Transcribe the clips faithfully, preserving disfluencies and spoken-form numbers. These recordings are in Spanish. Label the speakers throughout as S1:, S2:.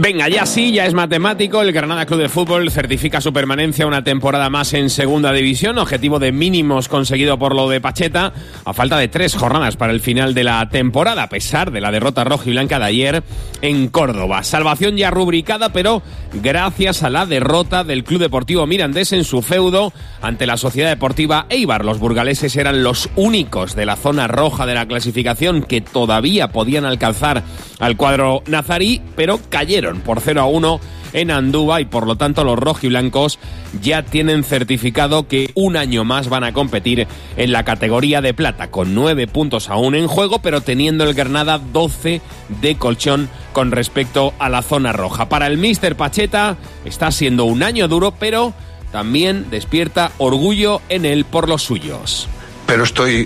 S1: Venga, ya sí, ya es matemático. El Granada Club de Fútbol certifica su permanencia una temporada más en Segunda División. Objetivo de mínimos conseguido por lo de Pacheta, a falta de tres jornadas para el final de la temporada, a pesar de la derrota rojiblanca de ayer en Córdoba. Salvación ya rubricada, pero gracias a la derrota del Club Deportivo Mirandés en su feudo ante la Sociedad Deportiva Eibar. Los burgaleses eran los únicos de la zona roja de la clasificación que todavía podían alcanzar al cuadro nazarí, pero cayeron por cero a uno en Andúba y por lo tanto los rojiblancos ya tienen certificado que un año más van a competir en la categoría de plata, con nueve puntos aún en juego, pero teniendo el Granada doce de colchón con respecto a la zona roja. Para el míster Pacheta está siendo un año duro, pero también despierta orgullo en él por los suyos.
S2: Pero estoy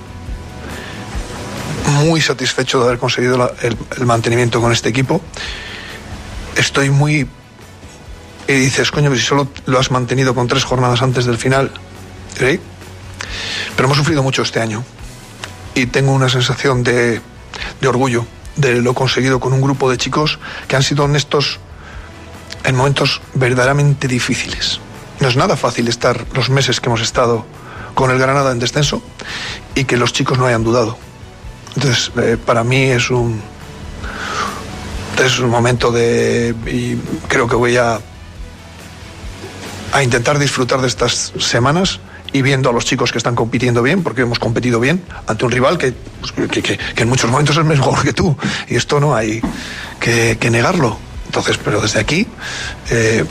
S2: muy satisfecho de haber conseguido la, el, el mantenimiento con este equipo. Estoy muy... Y dices, coño, si solo lo has mantenido con tres jornadas antes del final. ¿Sí? Pero hemos sufrido mucho este año. Y tengo una sensación de, de orgullo de lo conseguido con un grupo de chicos que han sido honestos en momentos verdaderamente difíciles. No es nada fácil estar los meses que hemos estado con el Granada en descenso y que los chicos no hayan dudado. Entonces, eh, para mí es un... Es un momento de... Y creo que voy a, a intentar disfrutar de estas semanas y viendo a los chicos que están compitiendo bien, porque hemos competido bien ante un rival que, que, que, que en muchos momentos es mejor que tú. Y esto no hay que, que negarlo. Entonces, pero desde aquí, eh,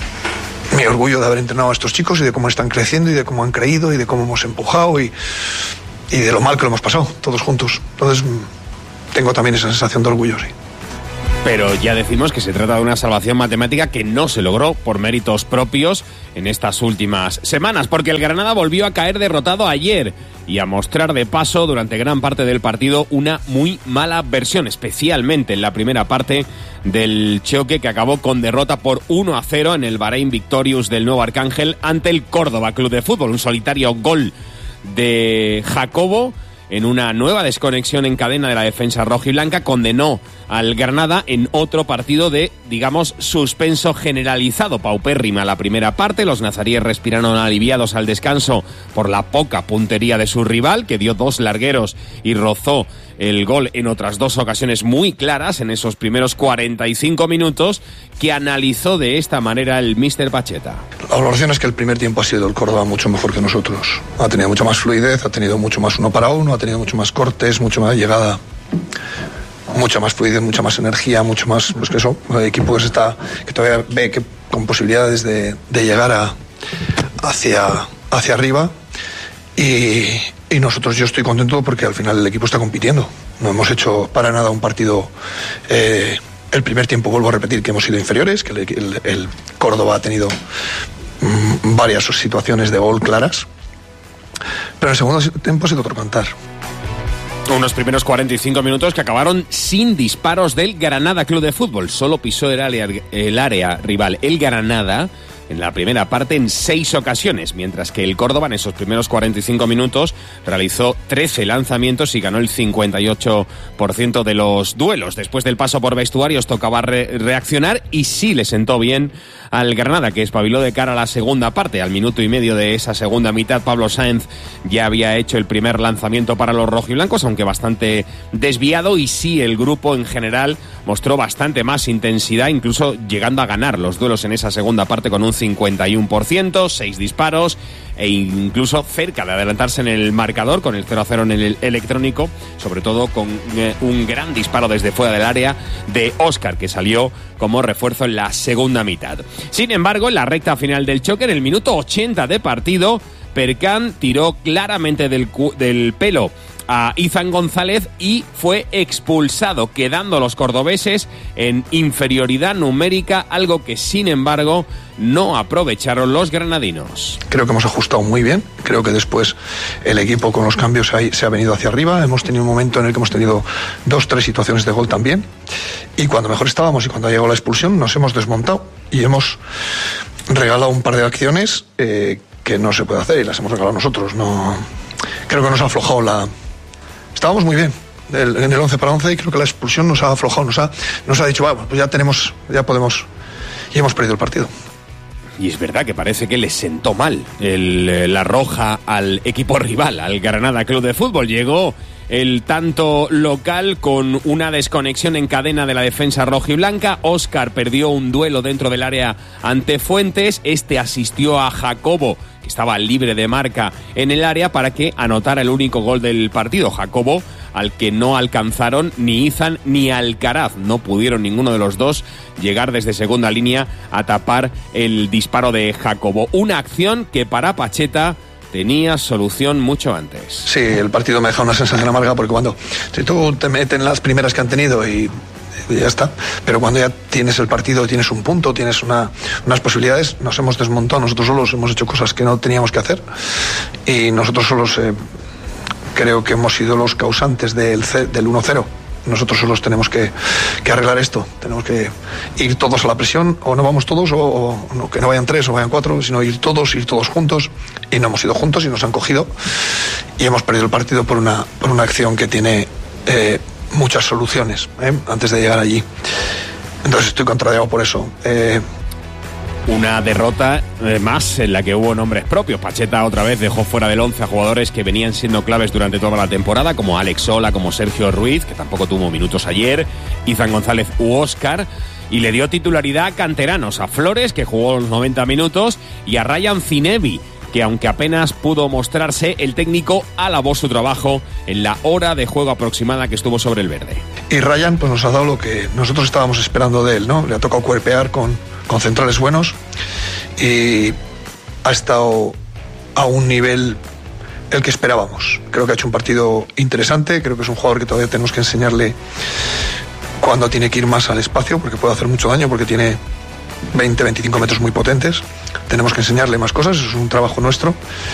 S2: mi orgullo de haber entrenado a estos chicos y de cómo están creciendo y de cómo han creído y de cómo hemos empujado y, y de lo mal que lo hemos pasado, todos juntos. Entonces, tengo también esa sensación de orgullo, sí.
S1: Pero ya decimos que se trata de una salvación matemática que no se logró por méritos propios en estas últimas semanas, porque el Granada volvió a caer derrotado ayer y a mostrar de paso durante gran parte del partido una muy mala versión, especialmente en la primera parte del choque que acabó con derrota por uno a cero en el Bahrein Victorious del Nuevo Arcángel ante el Córdoba Club de Fútbol. Un solitario gol de Jacobo en una nueva desconexión en cadena de la defensa rojiblanca condenó al Granada en otro partido de, digamos, suspenso generalizado. Paupérrima la primera parte, los nazaríes respiraron aliviados al descanso por la poca puntería de su rival, que dio dos largueros y rozó el gol en otras dos ocasiones muy claras en esos primeros cuarenta y cinco minutos, que analizó de esta manera el míster Pacheta.
S2: La valoración es que el primer tiempo ha sido el Córdoba mucho mejor que nosotros. Ha tenido mucha más fluidez, ha tenido mucho más uno para uno, ha tenido mucho más cortes, mucho más llegada, mucha más fluidez, mucha más energía, mucho más, pues que eso, el equipo que se está, que todavía ve que con posibilidades de, de llegar a, hacia, hacia arriba. Y, y nosotros, yo estoy contento porque al final el equipo está compitiendo. No hemos hecho para nada un partido. Eh, el primer tiempo, vuelvo a repetir, que hemos sido inferiores, que el, el, el Córdoba ha tenido mmm, varias situaciones de gol claras. Pero en el segundo tiempo ha sido otro cantar.
S1: Unos primeros cuarenta y cinco minutos que acabaron sin disparos del Granada Club de Fútbol. Solo pisó el área, el área rival el Granada en la primera parte en seis ocasiones, mientras que el Córdoba en esos primeros cuarenta y cinco minutos realizó trece lanzamientos y ganó el cincuenta y ocho por ciento de los duelos. Después del paso por vestuarios tocaba re- reaccionar y sí le sentó bien al Granada, que espabiló de cara a la segunda parte. Al minuto y medio de esa segunda mitad, Pablo Sáenz ya había hecho el primer lanzamiento para los rojiblancos, aunque bastante desviado, y sí el grupo en general mostró bastante más intensidad, incluso llegando a ganar los duelos en esa segunda parte con un cincuenta y uno por ciento, seis disparos e incluso cerca de adelantarse en el marcador con el cero a cero en el electrónico, sobre todo con eh, un gran disparo desde fuera del área de Óscar, que salió como refuerzo en la segunda mitad. Sin embargo, en la recta final del choque, en el minuto ochenta de partido, Percán tiró claramente del, cu- del pelo a Izan González y fue expulsado, quedando los cordobeses en inferioridad numérica, algo que sin embargo no aprovecharon los granadinos.
S2: Creo que hemos ajustado muy bien, creo que después el equipo con los cambios se ha venido hacia arriba, hemos tenido un momento en el que hemos tenido dos, tres situaciones de gol también, y cuando mejor estábamos y cuando ha llegado la expulsión nos hemos desmontado y hemos regalado un par de acciones eh, que no se puede hacer y las hemos regalado nosotros. No, creo que nos ha aflojado la... Estábamos muy bien, el, en el once para once, y creo que la expulsión nos ha aflojado, nos ha, nos ha dicho, vamos, pues ya tenemos, ya podemos, y hemos perdido el partido.
S1: Y es verdad que parece que le sentó mal el, la roja al equipo rival, al Granada Club de Fútbol. Llegó el tanto local con una desconexión en cadena de la defensa rojiblanca. Óscar perdió un duelo dentro del área ante Fuentes. Este asistió a Jacobo, que estaba libre de marca en el área, para que anotara el único gol del partido. Jacobo, al que no alcanzaron ni Izan ni Alcaraz. No pudieron ninguno de los dos llegar desde segunda línea a tapar el disparo de Jacobo. Una acción que para Pacheta tenía solución mucho antes.
S2: Sí, el partido me deja una sensación amarga, porque cuando si tú te metes en las primeras que han tenido y ya está, pero cuando ya tienes el partido, tienes un punto, tienes una, unas posibilidades, nos hemos desmontado nosotros solos, hemos hecho cosas que no teníamos que hacer, y nosotros solos eh, creo que hemos sido los causantes del, del uno cero. Nosotros solos tenemos que, que arreglar esto. Tenemos que ir todos a la presión, o no vamos todos, o, o no, que no vayan tres o vayan cuatro, sino ir todos, ir todos juntos. Y no hemos ido juntos y nos han cogido. Y hemos perdido el partido por una, por una acción que tiene eh, muchas soluciones, ¿eh? Antes de llegar allí. Entonces estoy contrariado por eso. Eh,
S1: Una derrota eh, más en la que hubo nombres propios. Pacheta otra vez dejó fuera del once a jugadores que venían siendo claves durante toda la temporada, como Alex Sola, como Sergio Ruiz, que tampoco tuvo minutos ayer, Izan González u Óscar, y le dio titularidad a canteranos, a Flores, que jugó los noventa minutos, y a Ryan Zinebi, que aunque apenas pudo mostrarse, el técnico alabó su trabajo en la hora de juego aproximada que estuvo sobre el verde.
S2: Y Ryan pues nos ha dado lo que nosotros estábamos esperando de él, ¿no? Le ha tocado cuerpear con, con centrales buenos, y ha estado a un nivel el que esperábamos. Creo que ha hecho un partido interesante, creo que es un jugador que todavía tenemos que enseñarle cuando tiene que ir más al espacio, porque puede hacer mucho daño, porque tiene veinte, veinticinco metros muy potentes. Tenemos que enseñarle más cosas, eso es un trabajo nuestro,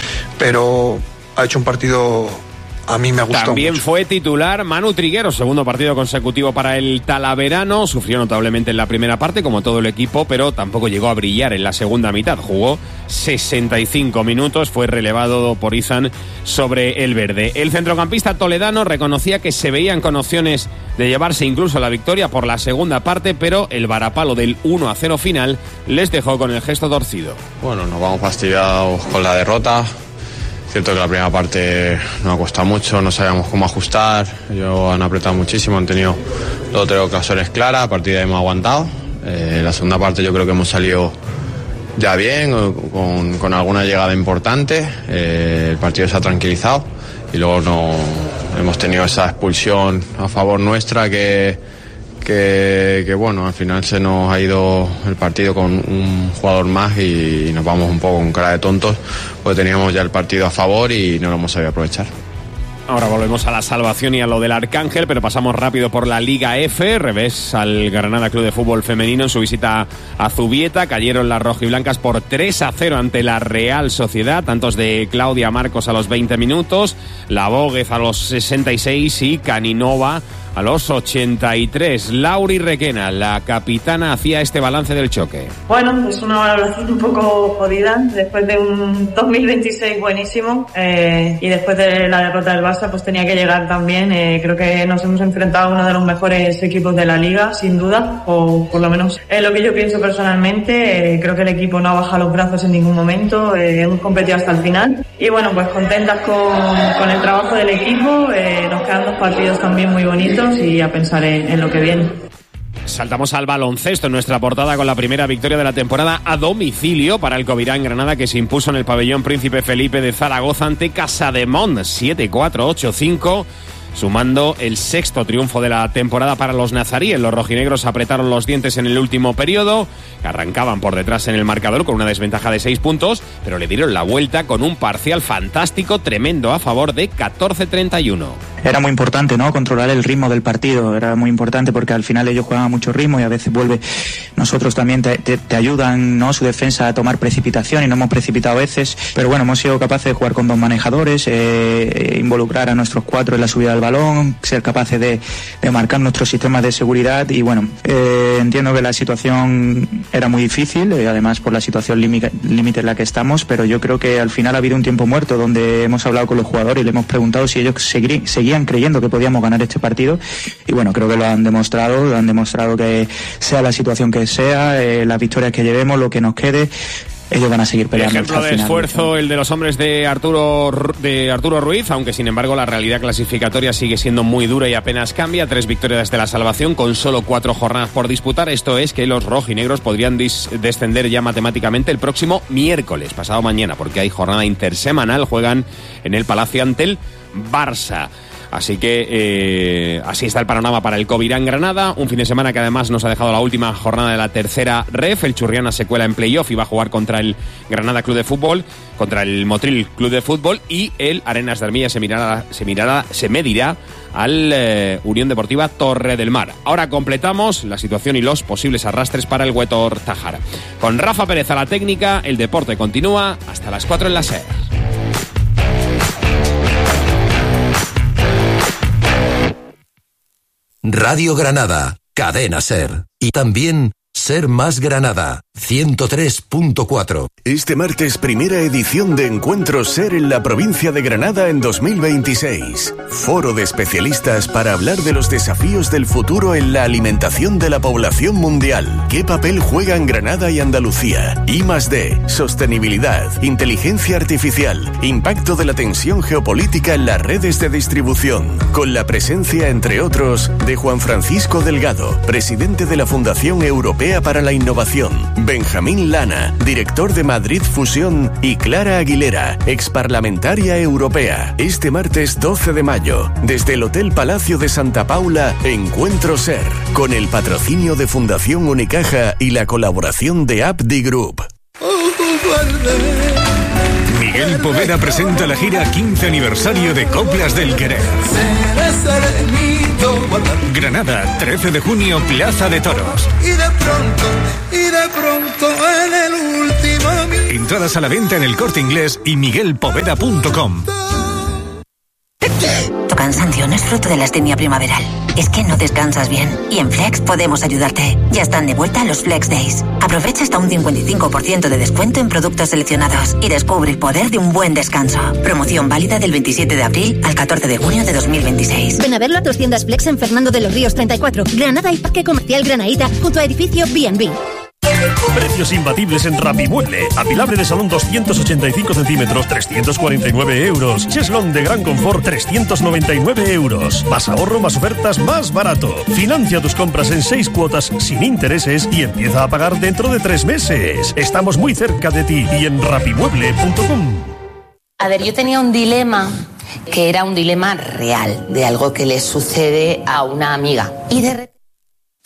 S2: pero ha hecho un partido, a mí me ha gustado
S1: También
S2: mucho.
S1: Fue titular Manu Triguero, segundo partido consecutivo para el Talaverano. Sufrió notablemente en la primera parte, como todo el equipo, pero tampoco llegó a brillar en la segunda mitad. Jugó sesenta y cinco minutos, fue relevado por Izan sobre el verde. El centrocampista toledano reconocía que se veían con opciones de llevarse incluso la victoria por la segunda parte, pero el varapalo del uno a cero final les dejó con el gesto torcido.
S3: Bueno, nos vamos fastidiados con la derrota. Cierto que la primera parte nos ha costado mucho, no sabíamos cómo ajustar, ellos han apretado muchísimo, han tenido dos o tres ocasiones claras, a partir de ahí hemos aguantado. Eh, la segunda parte yo creo que hemos salido ya bien, con, con alguna llegada importante, eh, el partido se ha tranquilizado, y luego no, hemos tenido esa expulsión a favor nuestra que... Que, que bueno, al final se nos ha ido el partido con un jugador más y nos vamos un poco con cara de tontos, porque teníamos ya el partido a favor y no lo hemos sabido aprovechar.
S1: Ahora volvemos a la salvación y a lo del Arcángel, pero pasamos rápido por la Liga F. Revés al Granada Club de Fútbol Femenino en su visita a Zubieta. Cayeron las rojiblancas por tres a cero ante la Real Sociedad, tantos de Claudia Marcos a los veinte minutos, La Bóguez a los sesenta y seis y Caninova a los ochenta y tres. Lauri Requena, la capitana, hacía este balance del choque.
S4: Bueno, es una valoración un poco jodida después de un dos mil veintiséis buenísimo, eh, y después de la derrota del Barça pues tenía que llegar también. Eh, creo que nos hemos enfrentado a uno de los mejores equipos de la liga, sin duda, o por lo menos es lo que yo pienso personalmente. Eh, creo que el equipo no ha bajado los brazos en ningún momento, eh, hemos competido hasta el final y bueno, pues contentas con, con el trabajo del equipo. Eh, nos quedan dos partidos también muy bonitos y a pensar en, en lo que viene.
S1: Saltamos al baloncesto en nuestra portada con la primera victoria de la temporada a domicilio para el Covirán Granada, que se impuso en el pabellón Príncipe Felipe de Zaragoza ante Casademont siete cuatro ocho cinco, sumando el sexto triunfo de la temporada para los nazaríes. Los rojinegros apretaron los dientes en el último periodo, que arrancaban por detrás en el marcador con una desventaja de seis puntos, pero le dieron la vuelta con un parcial fantástico, tremendo, a favor de catorce treinta y uno.
S5: Era muy importante, ¿no?, controlar el ritmo del partido. Era muy importante porque al final ellos juegan a mucho ritmo y a veces vuelve, nosotros también te, te, te ayudan, ¿no?, su defensa a tomar precipitación, y no hemos precipitado a veces, pero bueno, hemos sido capaces de jugar con dos manejadores, eh, involucrar a nuestros cuatro en la subida del balón, ser capaces de, de marcar nuestros sistemas de seguridad. Y bueno, eh, entiendo que la situación era muy difícil, eh, además por la situación límite en la que estamos, pero yo creo que al final ha habido un tiempo muerto donde hemos hablado con los jugadores y le hemos preguntado si ellos seguirían seguían creyendo que podíamos ganar este partido y bueno, creo que lo han demostrado, lo han demostrado que sea la situación que sea, eh, las victorias que llevemos, lo que nos quede, ellos van a seguir peleando.
S1: Ejemplo de esfuerzo el de los hombres de Arturo de Arturo Ruiz, aunque sin embargo la realidad clasificatoria sigue siendo muy dura y apenas cambia. Tres victorias de la salvación con solo cuatro jornadas por disputar. Esto es que los rojinegros podrían dis- descender ya matemáticamente el próximo miércoles, pasado mañana, porque hay jornada intersemanal. Juegan en el Palacio ante el Barça. Así que eh, así está el panorama para el Covirán Granada, un fin de semana que además nos ha dejado la última jornada de la tercera ref. El Churriana se cuela en playoff y va a jugar contra el Granada Club de Fútbol, contra el Motril Club de Fútbol, y el Arenas de Armilla se mirará, se mirará, se medirá al eh, Unión Deportiva Torre del Mar. Ahora completamos la situación y los posibles arrastres para el Huetor Tajara. Con Rafa Pérez a la técnica, el deporte continúa hasta las cuatro en la SER.
S6: Radio Granada, Cadena SER. Y también Ser Más Granada, ciento tres punto cuatro.
S7: Este martes, primera edición de Encuentro SER en la provincia de Granada en dos mil veintiséis. Foro de especialistas para hablar de los desafíos del futuro en la alimentación de la población mundial. ¿Qué papel juegan Granada y Andalucía? I más D, sostenibilidad, inteligencia artificial, impacto de la tensión geopolítica en las redes de distribución. Con la presencia, entre otros, de Juan Francisco Delgado, presidente de la Fundación Europea para la Innovación, Benjamín Lana, director de Madrid Fusión, y Clara Aguilera, exparlamentaria europea. Este martes doce de mayo, desde el Hotel Palacio de Santa Paula, Encuentro SER, con el patrocinio de Fundación Unicaja y la colaboración de Abdi Group.
S8: Miguel Poveda presenta la gira quince aniversario de Coplas del Querer. Granada, trece de junio, Plaza de Toros.
S9: Y de pronto, y de pronto en el último...
S8: Entradas a la venta en El Corte Inglés y miguel poveda punto com.
S10: Tu cansancio no es fruto de la astenia primaveral. Es que no descansas bien. Y en Flex podemos ayudarte. Ya están de vuelta los Flex Days. Aprovecha hasta un cincuenta y cinco por ciento de descuento en productos seleccionados y descubre el poder de un buen descanso. Promoción válida del veintisiete de abril al catorce de junio de dos mil veintiséis.
S11: Ven a verlo a tus tiendas Flex en Fernando de los Ríos treinta y cuatro, Granada y Parque Comercial Granaíta, junto a edificio B and B.
S12: Precios imbatibles en Rapimueble. Apilable de salón doscientos ochenta y cinco centímetros, trescientos cuarenta y nueve euros. Cheslón de gran confort, trescientos noventa y nueve euros. Más ahorro, más ofertas, más barato. Financia tus compras en seis cuotas sin intereses y empieza a pagar dentro de tres meses. Estamos muy cerca de ti y en rapimueble punto com.
S13: A ver, yo tenía un dilema que era un dilema real de algo que le sucede a una amiga. Y de repente...